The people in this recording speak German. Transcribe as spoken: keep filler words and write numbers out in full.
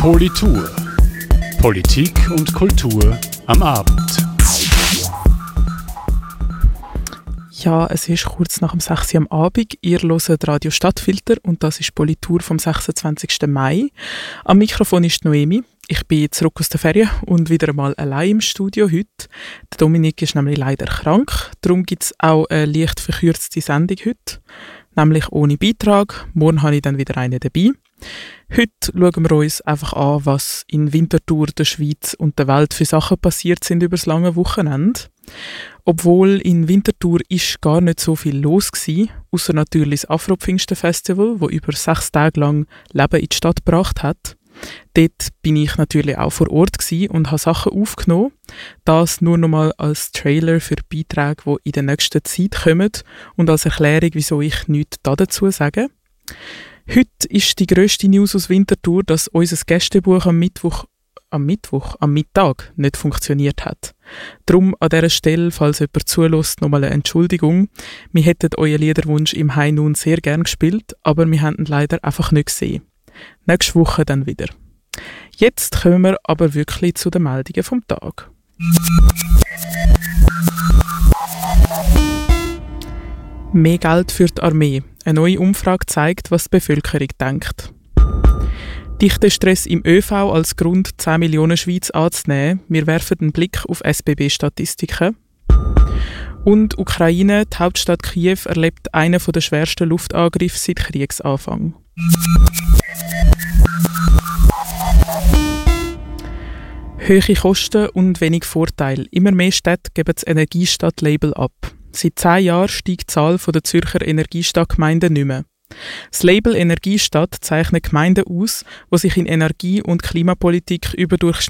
Politur. Politik und Kultur am Abend. Ja, es ist kurz nach dem sechs Uhr am Abend. Ihr hört Radio Stadtfilter und das ist Politur vom sechsundzwanzigsten Mai. Am Mikrofon ist Noemi. Ich bin zurück aus der Ferien und wieder einmal allein im Studio heute. Der Dominik ist nämlich leider krank, darum gibt es auch eine leicht verkürzte Sendung heute, nämlich ohne Beitrag. Morgen habe ich dann wieder einen dabei. Heute schauen wir uns einfach an, was in Winterthur, der Schweiz und der Welt für Sachen passiert sind über das lange Wochenende. Obwohl in Winterthur ist gar nicht so viel los gsi, außer natürlich das Afro-Pfingsten-Festival, das über sechs Tage lang Leben in die Stadt gebracht hat. Dort bin ich natürlich auch vor Ort gsi und habe Sachen aufgenommen. Das nur nochmal als Trailer für Beiträge, die in der nächsten Zeit kommen und als Erklärung, wieso ich nichts dazu sage. Heute ist die grösste News aus Winterthur, dass unser Gästebuch am Mittwoch, am Mittwoch, am Mittag nicht funktioniert hat. Darum an dieser Stelle, falls jemand zulässt, nochmal eine Entschuldigung. Wir hätten euren Liederwunsch im High Noon sehr gern gespielt, aber wir haben ihn leider einfach nicht gesehen. Nächste Woche dann wieder. Jetzt kommen wir aber wirklich zu den Meldungen vom Tag. Mehr Geld für die Armee. Eine neue Umfrage zeigt, was die Bevölkerung denkt. Dichtestress im ÖV als Grund, zehn Millionen Schweiz anzunehmen. Wir werfen einen Blick auf S B B-Statistiken. Und Ukraine, die Hauptstadt Kiew, erlebt einen der schwersten Luftangriffe seit Kriegsanfang. Hohe Kosten und wenig Vorteil. Immer mehr Städte geben das Energiestadt-Label ab. Seit zehn Jahren steigt die Zahl der Zürcher Energiestadtgemeinden nicht mehr. Das Label Energiestadt zeichnet Gemeinden aus, die sich in Energie- und Klimapolitik überdurchschnittlich